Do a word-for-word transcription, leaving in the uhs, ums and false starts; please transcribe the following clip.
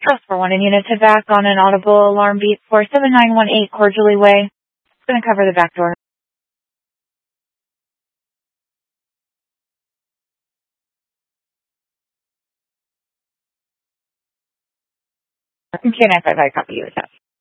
Trust for one, and unit to back on an audible alarm beep for seven nine one eight Cordially Way. It's going to cover the back door. K nine five five, copy U S F.